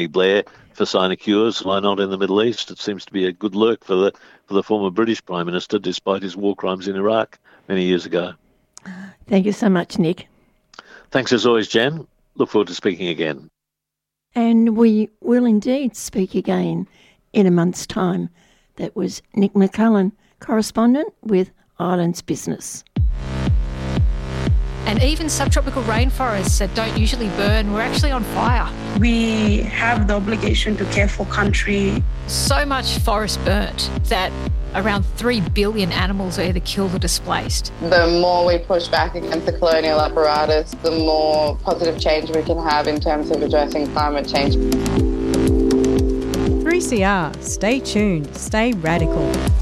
Blair for sinecures. Why not in the Middle East? It seems to be a good lurk for the former British Prime Minister, despite his war crimes in Iraq many years ago. Thank you so much, Nick. Thanks as always, Jen. Look forward to speaking again. And we will indeed speak again in a month's time. That was Nick McCullen, correspondent with Islands Business. And even subtropical rainforests that don't usually burn were actually on fire. We have the obligation to care for country. So much forest burnt that around 3 billion animals are either killed or displaced. The more we push back against the colonial apparatus, the more positive change we can have in terms of addressing climate change. 3CR. Stay tuned. Stay radical.